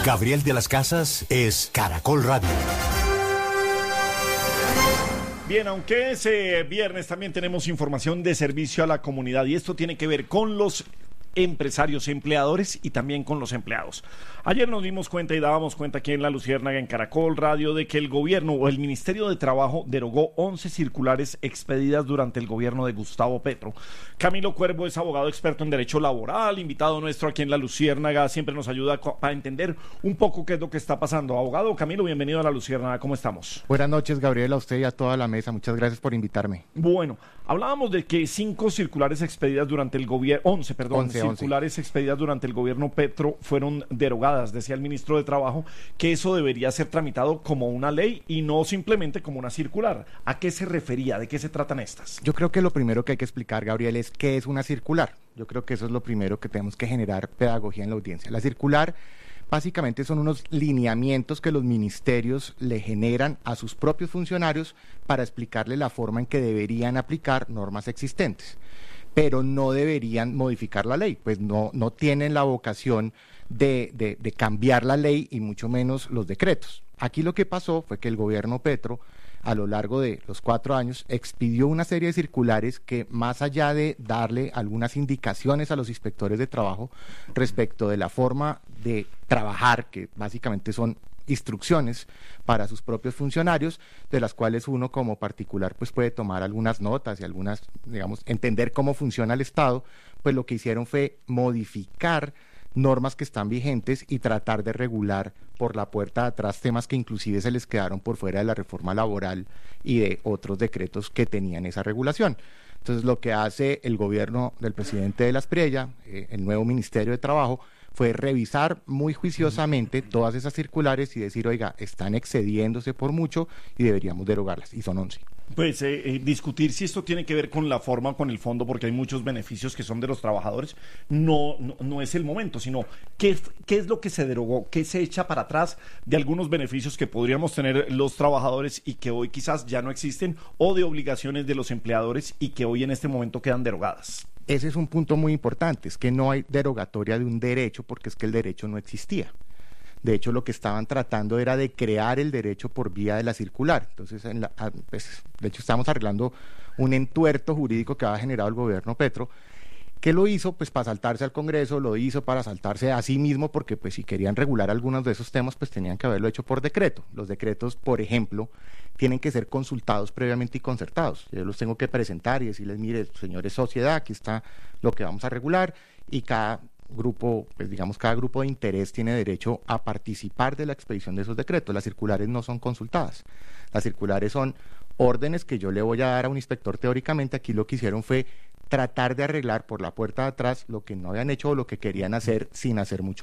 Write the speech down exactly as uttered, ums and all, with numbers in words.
Gabriel de las Casas es Caracol Radio. Bien, aunque es eh, viernes, también tenemos información de servicio a la comunidad y esto tiene que ver con los empresarios, empleadores y también con los empleados. Ayer nos dimos cuenta y dábamos cuenta aquí en La Luciérnaga, en Caracol Radio, de que el gobierno o el Ministerio de Trabajo derogó once circulares expedidas durante el gobierno de Gustavo Petro. Camilo Cuervo es abogado experto en derecho laboral, invitado nuestro aquí en La Luciérnaga, siempre nos ayuda para entender un poco qué es lo que está pasando. Abogado Camilo, bienvenido a La Luciérnaga, ¿cómo estamos? Buenas noches, Gabriel, a usted y a toda la mesa, muchas gracias por invitarme. Bueno, hablábamos de que cinco circulares expedidas durante el gobierno, once, perdón, once, circulares once. expedidas durante el gobierno Petro fueron derogadas, decía el ministro de Trabajo, que eso debería ser tramitado como una ley y no simplemente como una circular. ¿A qué se refería? ¿De qué se tratan estas? Yo creo que lo primero que hay que explicar, Gabriel, es qué es una circular. Yo creo que eso es lo primero que tenemos que generar pedagogía en la audiencia. La circular básicamente son unos lineamientos que los ministerios le generan a sus propios funcionarios para explicarle la forma en que deberían aplicar normas existentes, pero no deberían modificar la ley, pues no, no tienen la vocación de, de, de cambiar la ley y mucho menos los decretos. Aquí lo que pasó fue que el gobierno Petro, a lo largo de los cuatro años, expidió una serie de circulares que, más allá de darle algunas indicaciones a los inspectores de trabajo respecto de la forma de trabajar, que básicamente son instrucciones para sus propios funcionarios, de las cuales uno como particular pues puede tomar algunas notas y algunas, digamos, entender cómo funciona el Estado, pues lo que hicieron fue modificar normas que están vigentes y tratar de regular por la puerta de atrás temas que inclusive se les quedaron por fuera de la reforma laboral y de otros decretos que tenían esa regulación. Entonces lo que hace el gobierno del presidente de las Priella, eh, el nuevo Ministerio de Trabajo, fue revisar muy juiciosamente todas esas circulares y decir, oiga, están excediéndose por mucho y deberíamos derogarlas, y son once. Pues eh, eh, discutir si esto tiene que ver con la forma o con el fondo, porque hay muchos beneficios que son de los trabajadores, no, no, no es el momento, sino qué, qué es lo que se derogó, qué se echa para atrás de algunos beneficios que podríamos tener los trabajadores y que hoy quizás ya no existen, o de obligaciones de los empleadores y que hoy en este momento quedan derogadas. Ese es un punto muy importante, es que no hay derogatoria de un derecho porque es que el derecho no existía. De hecho, lo que estaban tratando era de crear el derecho por vía de la circular. Entonces, en la, pues, de hecho, estamos arreglando un entuerto jurídico que había generado el gobierno Petro. ¿Qué lo hizo? Pues para saltarse al Congreso, lo hizo para saltarse a sí mismo, porque pues si querían regular algunos de esos temas, pues tenían que haberlo hecho por decreto. Los decretos, por ejemplo, tienen que ser consultados previamente y concertados. Yo los tengo que presentar y decirles, mire, señores sociedad, aquí está lo que vamos a regular, y cada grupo, pues digamos, cada grupo de interés tiene derecho a participar de la expedición de esos decretos. Las circulares no son consultadas. Las circulares son órdenes que yo le voy a dar a un inspector teóricamente. Aquí lo que hicieron fue tratar de arreglar por la puerta de atrás lo que no habían hecho o lo que querían hacer sin hacer mucho